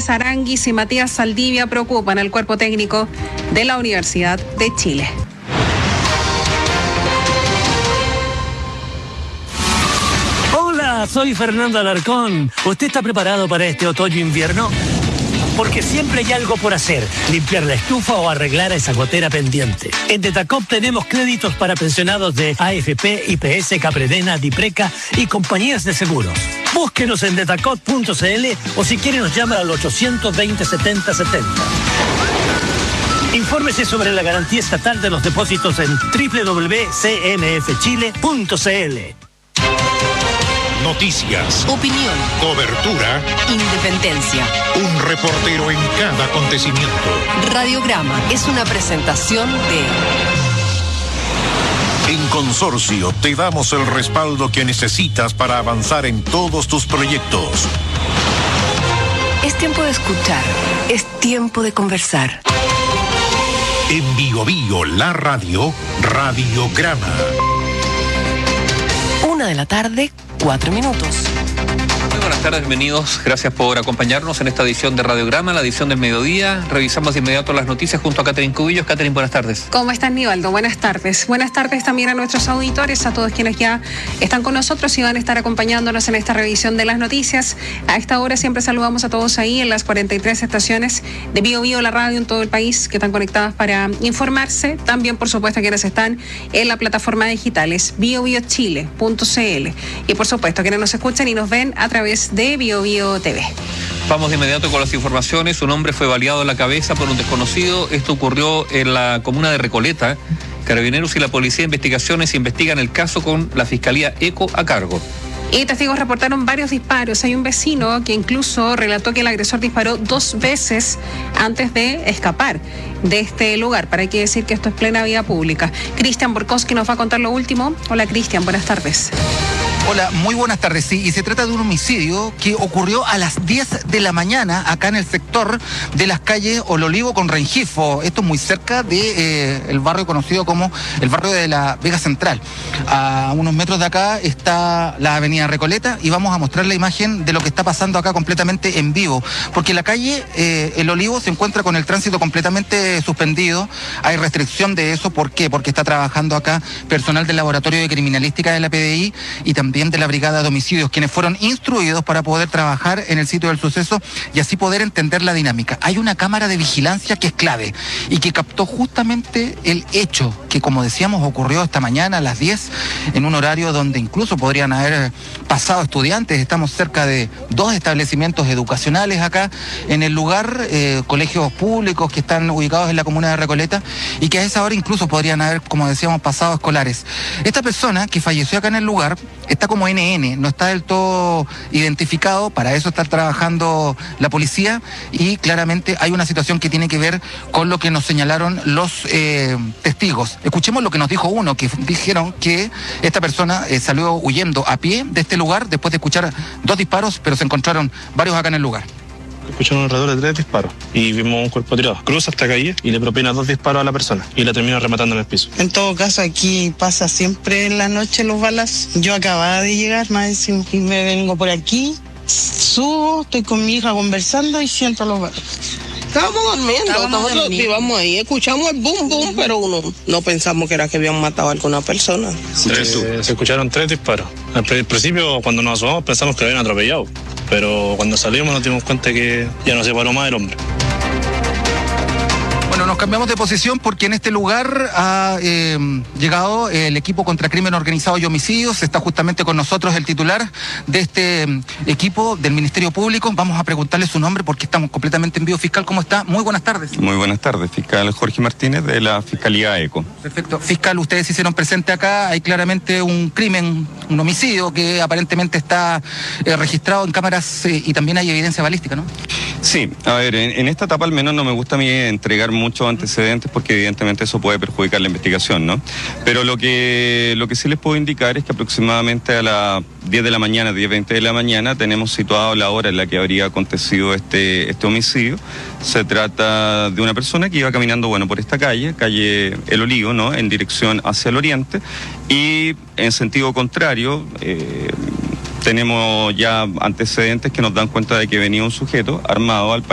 Andrés Aranguis y Matías Saldivia preocupan al cuerpo técnico de la Universidad de Chile. Hola, soy Fernando Alarcón. ¿Usted está preparado para este otoño-invierno? Porque siempre hay algo por hacer, limpiar la estufa o arreglar esa gotera pendiente. En Detacop tenemos créditos para pensionados de AFP, IPS, Capredena, Dipreca y compañías de seguros. Búsquenos en detacop.cl o si quiere nos llama al 820-7070. Infórmese sobre la garantía estatal de los depósitos en www.cmfchile.cl. Noticias, opinión, cobertura, independencia. un reportero en cada acontecimiento. Radiograma es una presentación de... En Consorcio te damos el respaldo que necesitas para avanzar en todos tus proyectos. Es tiempo de escuchar, es tiempo de conversar. En Bio Bio, la radio, Radiograma. 1:04 p.m. Muy buenas tardes, bienvenidos. Gracias por acompañarnos en esta edición de Radiograma, la edición del mediodía. Revisamos de inmediato las noticias junto a Catherine Cubillos. Catherine, buenas tardes. ¿Cómo estás, Nivaldo? Buenas tardes. Buenas tardes también a nuestros auditores, a todos quienes ya están con nosotros y van a estar acompañándonos en esta revisión de las noticias. A esta hora siempre saludamos a todos ahí en las 43 estaciones de Bio Bio, la radio en todo el país, que están conectadas para informarse. También, por supuesto, quienes están en la plataforma digital, es biobiochile.cl. Y, por supuesto, quienes nos escuchan y nos ven a través de Bio Bio TV. Vamos de inmediato con las informaciones. Un hombre fue baleado en la cabeza por un desconocido. Esto ocurrió en la comuna de Recoleta. Carabineros y la Policía de Investigaciones investigan el caso con la Fiscalía ECO a cargo. Y testigos reportaron varios disparos. Hay un vecino que incluso relató que el agresor disparó 2 veces antes de escapar de este lugar. Para qué decir que esto es plena vía pública. Cristian Borkowski nos va a contar lo último. Hola, Cristian, buenas tardes. Hola, muy buenas tardes. Sí, y se trata de un homicidio que ocurrió a las 10 de la mañana acá en el sector de las calles Ololivo con Rengifo. Esto es muy cerca de el barrio conocido como el barrio de la Vega Central. A unos metros de acá está la avenida Recoleta y vamos a mostrar la imagen de lo que está pasando acá completamente en vivo. Porque la calle El Olivo se encuentra con el tránsito completamente suspendido. Hay restricción de eso. ¿Por qué? Porque está trabajando acá personal del Laboratorio de Criminalística de la PDI y también de la Brigada de Homicidios, quienes fueron instruidos para poder trabajar en el sitio del suceso y así poder entender la dinámica. Hay una cámara de vigilancia que es clave y que captó justamente el hecho que, como decíamos, ocurrió esta mañana a las 10, en un horario donde incluso podrían haber pasado estudiantes. Estamos cerca de 2 establecimientos educacionales acá en el lugar, colegios públicos que están ubicados en la comuna de Recoleta y que a esa hora incluso podrían haber, como decíamos, pasado escolares. Esta persona que falleció acá en el lugar está como NN, no está del todo identificado, para eso está trabajando la policía y claramente hay una situación que tiene que ver con lo que nos señalaron los testigos. Escuchemos lo que nos dijo uno, que dijeron que esta persona salió huyendo a pie de este lugar después de escuchar 2 disparos, pero se encontraron varios acá en el lugar. Escucharon alrededor de 3 disparos y vimos un cuerpo tirado. Cruza esta calle y le propina 2 disparos a la persona y la termina rematando en el piso. En todo caso, aquí pasa siempre en la noche los balazos. Yo acababa de llegar, más encima, y me vengo por aquí, subo, estoy con mi hija conversando y siento los balazos. Estábamos durmiendo, nosotros íbamos ahí, escuchamos el boom, boom, pero no pensamos que era que habían matado a alguna persona. Se escucharon 3 disparos. Al principio, cuando nos asomamos, pensamos que lo habían atropellado, pero cuando salimos nos dimos cuenta que ya no se paró más el hombre. Bueno, nos cambiamos de posición porque en este lugar ha llegado el equipo contra crimen organizado y homicidios. Está justamente con nosotros el titular de este equipo del Ministerio Público. Vamos a preguntarle su nombre porque estamos completamente en vivo. Fiscal, ¿cómo está? Muy buenas tardes. Muy buenas tardes, fiscal Jorge Martínez de la Fiscalía ECO. Perfecto. Fiscal, ustedes se hicieron presente acá. Hay claramente un crimen, un homicidio que aparentemente está registrado en cámaras y también hay evidencia balística, ¿no? Sí, a ver, en esta etapa al menos no me gusta a mí entregar muchos antecedentes porque evidentemente eso puede perjudicar la investigación, ¿no? Pero lo que sí les puedo indicar es que aproximadamente a las 10 de la mañana, 10:20 de la mañana, tenemos situado la hora en la que habría acontecido este homicidio. Se trata de una persona que iba caminando, bueno, por esta calle El Olivo, ¿no? En dirección hacia el oriente y en sentido contrario, tenemos ya antecedentes que nos dan cuenta de que venía un sujeto armado al